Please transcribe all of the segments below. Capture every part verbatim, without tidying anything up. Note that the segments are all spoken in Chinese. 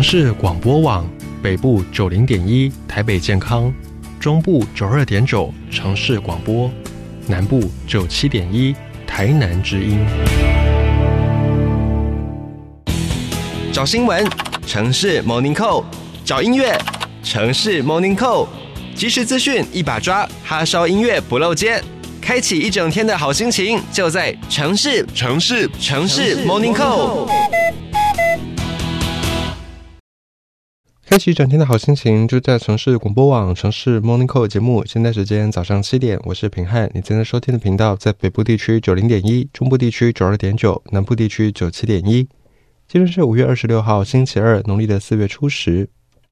市广播网，北部九零点一台北健康，中部九二点九城市广播，南部九七点一台南之音。 找新闻，城市 Morning Call； 找音乐，城市 Morning Call。即时资讯一把抓，哈烧音乐不漏接，开启一整天的好心情，就在城市城市城市 Morning Call。 开启一整天的好心情，就在城市广播网城市 Morning Call 节目。现在时间早上七点，我是平汉。你正在收听的频道在北部地区九零点一，中部地区九二点九，南部地区九七点一。今天是五月二十六号，星期二，农历的四月初十。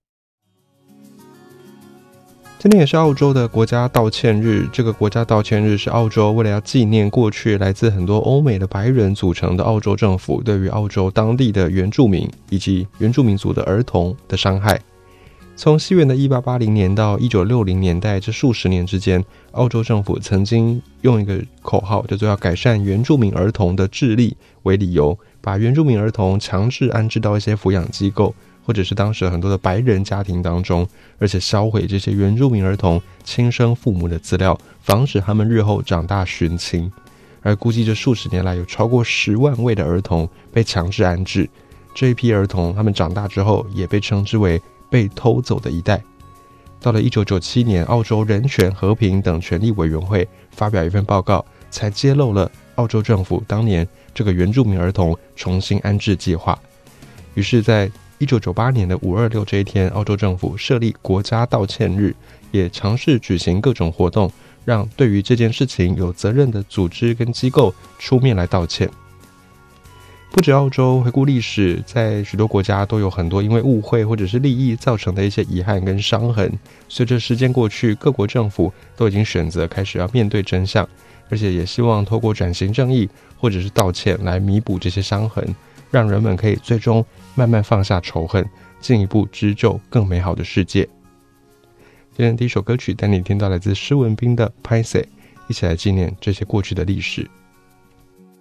今天也是澳洲的国家道歉日。这个国家道歉日是澳洲为了要纪念过去来自很多欧美的白人组成的澳洲政府对于澳洲当地的原住民以及原住民族的儿童的伤害。从西元的一八八零年到一九六零年代这数十年之间，澳洲政府曾经用一个口号叫做要改善原住民儿童的智力为理由，把原住民儿童强制安置到一些抚养机构，或者是当时很多的白人家庭当中，而且销毁这些原住民儿童亲生父母的资料，防止他们日后长大寻亲。而估计这数十年来有超过十万位的儿童被强制安置，这一批儿童他们长大之后也被称之为被偷走的一代。到了一九九七年，澳洲人权和平等权利委员会发表一份报告，才揭露了澳洲政府当年这个原住民儿童重新安置计划。于是在一九九八年的五二六这一天，澳洲政府设立国家道歉日，也尝试举行各种活动，让对于这件事情有责任的组织跟机构出面来道歉。不止澳洲，回顾历史，在许多国家都有很多因为误会或者是利益造成的一些遗憾跟伤痕。随着时间过去，各国政府都已经选择开始要面对真相，而且也希望透过转型正义或者是道歉来弥补这些伤痕，让人们可以最终慢慢放下仇恨，进一步织就更美好的世界。今天第一首歌曲带你听到来自施文彬的《拍摄》，一起来纪念这些过去的历史。